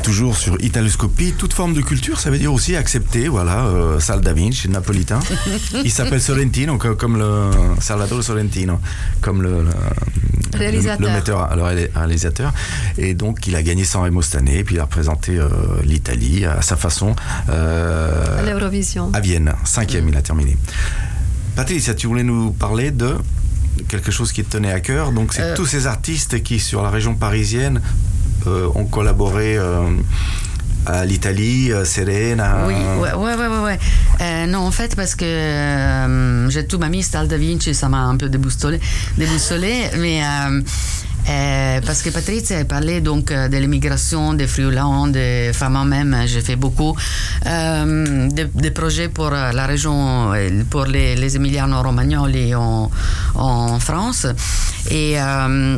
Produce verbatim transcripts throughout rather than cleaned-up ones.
toujours sur Italoscopie. Toute forme de culture, ça veut dire aussi accepter, voilà, euh, Sal da Vinci, napolitain. Il s'appelle Sorrentino, comme, comme le Salvatore Sorrentino, comme le, le, réalisateur. le, le metteur, le réalisateur. Et donc, il a gagné Sanremo cette année, puis il a représenté euh, l'Italie à sa façon. Euh, à l'Eurovision. À Vienne, cinquième, il a terminé. Patricia, tu voulais nous parler de quelque chose qui te tenait à cœur. Donc, c'est euh, tous ces artistes qui, sur la région parisienne, euh, ont collaboré euh, à l'Italie, euh, Serena. Oui, ouais, ouais, ouais, ouais. Euh, non, en fait, parce que euh, j'ai tout mis Sal da Vinci, ça m'a un peu déboussolé, déboussolé mais. Euh, Euh, parce que Patrizia a parlé donc euh, de l'immigration des Friulans, des femmes même, j'ai fait beaucoup euh, des de projets pour la région, pour les, les Emiliano-Romagnoli en, en France et euh,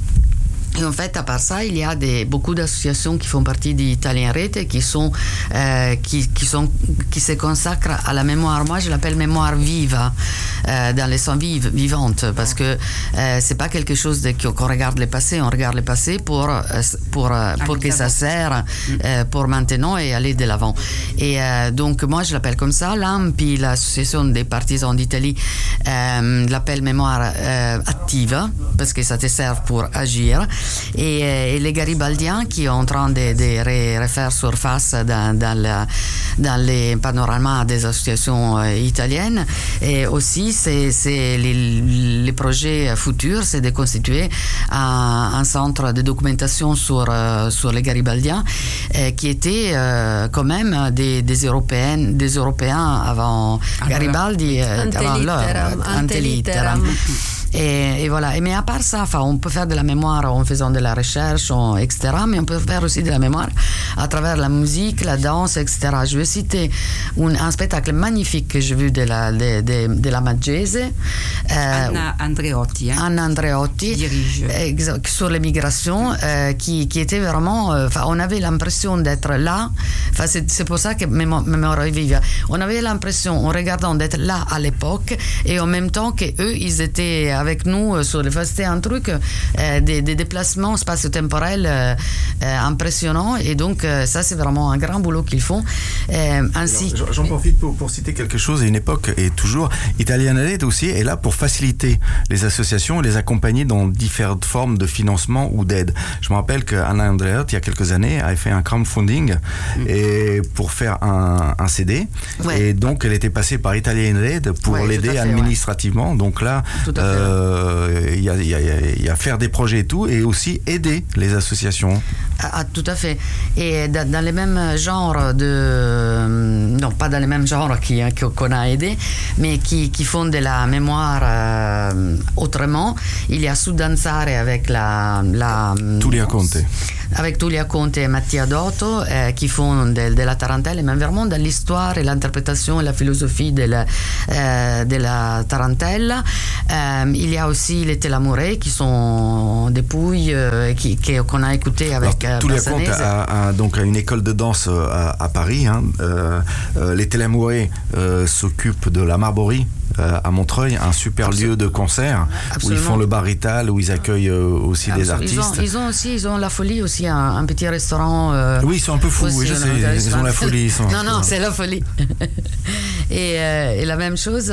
Et en fait, à part ça, il y a des, beaucoup d'associations qui font partie d'Italien Rete qui, sont, euh, qui, qui, sont, qui se consacrent à la mémoire. Moi, je l'appelle mémoire vive, euh, dans les sens vives, vivantes, parce que euh, c'est pas quelque chose de, qu'on regarde le passé, on regarde le passé pour, pour, pour que ça sert euh, pour maintenant et aller de l'avant. Et euh, donc, moi, je l'appelle comme ça. L'A M P I, l'association des partisans d'Italie, euh, l'appelle mémoire euh, active, parce que ça te sert pour agir. Et, et les Garibaldiens qui sont en train de, de refaire surface dans, dans, la, dans les panoramas des associations italiennes. Et aussi, c'est, c'est les, les projets futurs, c'est de constituer un, un centre de documentation sur, sur les Garibaldiens euh, qui étaient euh, quand même des, des, Européennes, des Européens avant ah, Garibaldi, euh, avant l'heure. Antelitteram. Et, et voilà. Et, mais à part ça, enfin, on peut faire de la mémoire en faisant de la recherche, en, et cetera. Mais on peut faire aussi de la mémoire à travers la musique, la danse, et cetera. Je vais citer un, un spectacle magnifique que j'ai vu de la, de, de, de la Maggese. Euh, Anna Andreotti. Hein, Anna Andreotti. Dirige. Exa- sur l'immigration, euh, qui, qui était vraiment... Enfin, euh, on avait l'impression d'être là. Enfin, c'est, c'est pour ça que Mémoire vive. On avait l'impression, en regardant, d'être là à l'époque et en même temps qu'eux, ils étaient avec nous sur le c'était un truc euh, des, des déplacements spatio-temporels euh, euh, impressionnants et donc euh, ça c'est vraiment un grand boulot qu'ils font euh, ainsi. Alors, j'en profite pour, pour citer quelque chose à une époque et toujours Italien Rete aussi est là pour faciliter les associations et les accompagner dans différentes formes de financement ou d'aide. Je me rappelle qu'Anna Andreotti il y a quelques années avait fait un crowdfunding mmh. et pour faire un, un C D ouais. Et donc elle était passée par Italien Rete pour ouais, l'aider fait, administrativement ouais. Donc là il euh, y, y, y, y a faire des projets et tout et aussi aider les associations. Ah, tout à fait. Et dans, dans les mêmes genres de non pas dans les mêmes genres qui, qu'on a aidé mais qui, qui font de la mémoire euh, autrement, il y a Sudanzare avec la, la Tulia Conte avec Tulia Conte et Mattia Dotto euh, qui font de, de la tarentelle mais vraiment dans l'histoire et l'interprétation et la philosophie de la, euh, de la tarentelle. Euh, il y a aussi les Telamuré qui sont des pouilles euh, qui, qui, qu'on a écouté avec euh, Tulia Conte a, a, donc a une école de danse à, à Paris. Hein. Euh, euh, les Telamuré euh, s'occupent de la Marborie euh, à Montreuil, un super Absolument. lieu de concert Absolument. où ils font le bar Rital, où ils accueillent euh, aussi Absolument. des artistes. Ils ont, ils ont aussi ils ont la folie aussi, un, un petit restaurant. Euh, oui, ils sont un peu fous, oui, je sais, ils ont la folie. Ils sont non, non, c'est la folie. et, euh, et la même chose.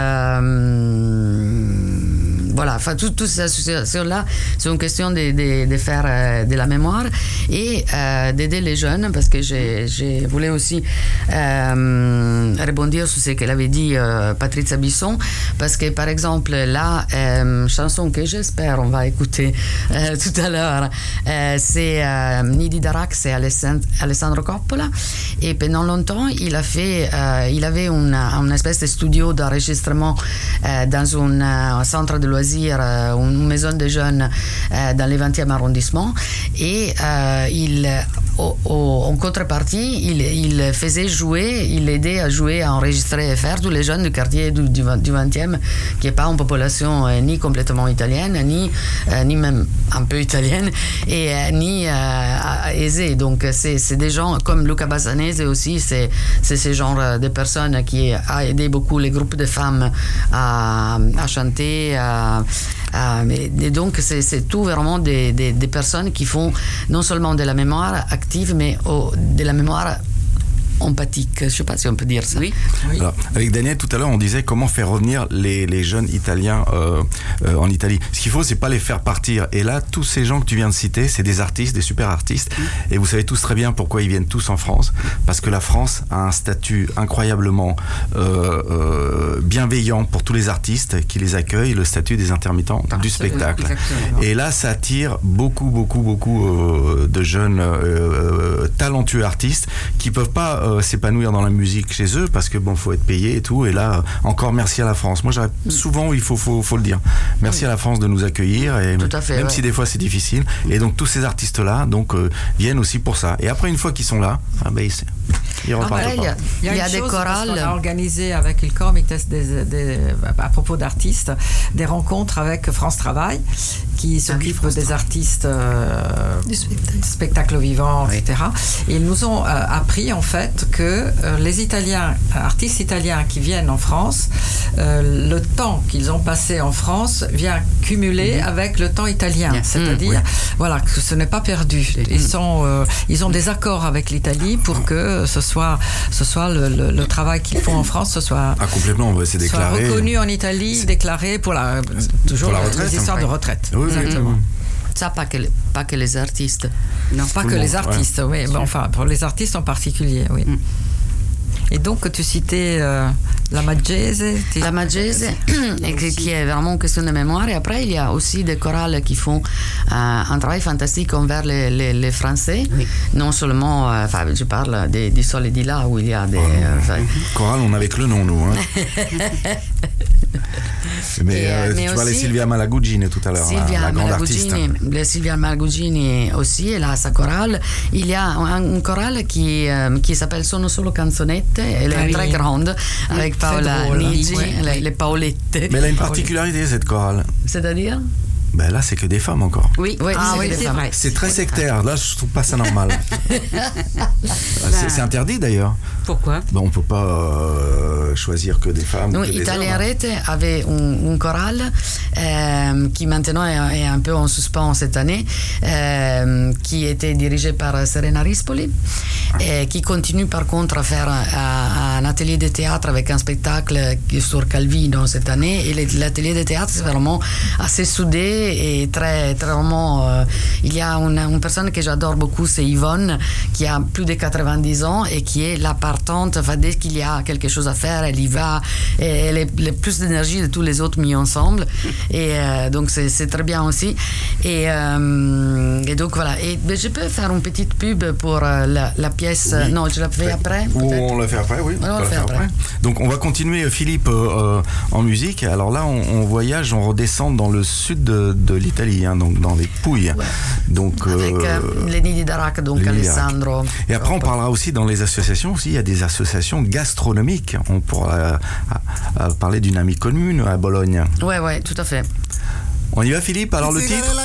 Euh, Voilà, enfin, toutes ces associations-là, c'est une question de, de, de faire euh, de la mémoire et euh, d'aider les jeunes, parce que j'ai, j'ai voulu aussi euh, rebondir sur ce qu'elle avait dit euh, Patrizia Bisson, parce que par exemple, la euh, chanson que j'espère on va écouter euh, tout à l'heure, euh, c'est euh, Nidi d'Arax et Alessandro Coppola, et pendant longtemps, il a fait, euh, il avait une, une espèce de studio d'enregistrement euh, dans un, un centre de loisirs, une maison de jeunes euh, dans le vingtième arrondissement et euh, il, au, au, en contrepartie il, il faisait jouer, il aidait à jouer, à enregistrer et faire tous les jeunes du quartier du, du, du vingtième qui n'est pas une population euh, ni complètement italienne ni, euh, ni même un peu italienne et euh, ni euh, aisée, donc c'est, c'est des gens comme Luca Bassanese aussi, c'est, c'est ce genre de personnes qui a aidé beaucoup les groupes de femmes à, à chanter, à Euh, mais, et donc, c'est, c'est tout vraiment des, des, des personnes qui font non seulement de la mémoire active, mais oh, de la mémoire empathique, je ne sais pas si on peut dire ça. Oui. oui. Alors, avec Daniel, tout à l'heure, on disait comment faire revenir les, les jeunes Italiens euh, euh, en Italie. Ce qu'il faut, c'est pas les faire partir. Et là, tous ces gens que tu viens de citer, c'est des artistes, des super artistes. Mm. Et vous savez tous très bien pourquoi ils viennent tous en France. Parce que la France a un statut incroyablement euh, euh, bienveillant pour tous les artistes qui les accueillent, le statut des intermittents ah, du spectacle. Et là, ça attire beaucoup, beaucoup, beaucoup euh, de jeunes euh, talentueux artistes qui peuvent pas Euh, s'épanouir dans la musique chez eux parce que bon, faut être payé et tout. Et là, encore merci à la France. Moi, j'arrête mm. souvent, il faut, faut, faut le dire. Merci mm. à la France de nous accueillir et tout à fait, même ouais. si des fois c'est difficile. Et donc tous ces artistes-là, donc euh, viennent aussi pour ça. Et après, une fois qu'ils sont là, ah ben, ils, ils repartent ah, pas. Il y a, il y a, il y a des chose, chorales. On a organisé avec le Comites des, des, à propos d'artistes des rencontres avec France Travail qui s'occupe ah, oui, des artistes euh, spectacle. spectacles vivants, oui. et cetera. Et ils nous ont euh, appris en fait que euh, les Italiens, artistes italiens qui viennent en France, euh, le temps qu'ils ont passé en France vient cumuler mmh. avec le temps italien. Mmh. C'est-à-dire, oui. voilà, que ce n'est pas perdu. Ils, sont, euh, ils ont des accords avec l'Italie pour que ce soit, ce soit le, le, le travail qu'ils font en France, ce soit, ah, complètement, ouais, c'est déclaré. soit reconnu en Italie, c'est... déclaré pour la, toujours pour la retraite, les histoires hein. de retraite. Oui, exactement. Mmh. Ça, pas que, pas que les artistes. Non, pas Tout que les artistes, ouais. oui. Bon, enfin, pour les artistes en particulier, oui. Mm. Et donc, tu citais euh, la Maggese. La Maggese, qui est vraiment une question de mémoire. Et après, il y a aussi des chorales qui font euh, un travail fantastique envers les, les, les Français. Oui. Non seulement, euh, enfin, je parle des, du Sol et di Là, où il y a des... Oh, euh, chorale, on avait que le nom, nous. Hein. Mais, et, euh, mais tu aussi, parlais Silvia Malagugini tout à l'heure, Silvia la, la grande artiste. Silvia Malagugini aussi, elle a sa chorale. Il y a un, un chorale qui, euh, qui s'appelle Sono solo canzonette, elle est ah, très oui. grande, oui, avec Paola Nigi, oui. les, les Paolette. Mais elle a une particularité, cette chorale. C'est-à-dire ? Ben là, c'est que des femmes encore. Oui, oui, ah, c'est, oui, c'est vrai. C'est très sectaire. Là, je trouve pas ça normal. c'est, c'est interdit d'ailleurs. Pourquoi ? Ben, on peut pas euh, choisir que des femmes. Oui, Italia Rete avait un, un chorale euh, qui maintenant est, est un peu en suspens cette année, euh, qui était dirigé par Serena Rispoli, et qui continue par contre à faire un, un atelier de théâtre avec un spectacle sur Calvino cette année. Et l'atelier de théâtre, c'est vraiment assez soudé. Et très, très vraiment, euh, il y a une, une personne que j'adore beaucoup, c'est Yvonne, qui a plus de quatre-vingt-dix ans et qui est la partante. Enfin, dès qu'il y a quelque chose à faire, elle y va. Et elle est le plus d'énergie de tous les autres mis ensemble. Et euh, donc, c'est, c'est très bien aussi. Et, euh, et donc, voilà. Et ben, je peux faire une petite pub pour euh, la, la pièce. Oui. Non, je la fais après. Ou on la fait après, oui. On, on la fait après. après. Donc, on va continuer, Philippe, euh, en musique. Alors là, on, on voyage, on redescend dans le sud de de l'Italie, hein, donc dans les Pouilles. Ouais. Donc, avec euh, euh, Lenny di Darac, donc Alessandro. Et après, on parlera aussi dans les associations, aussi, il y a des associations gastronomiques. On pourra euh, à, à parler d'une amie commune à Bologne. Oui, oui, tout à fait. On y va, Philippe? Alors, le titre?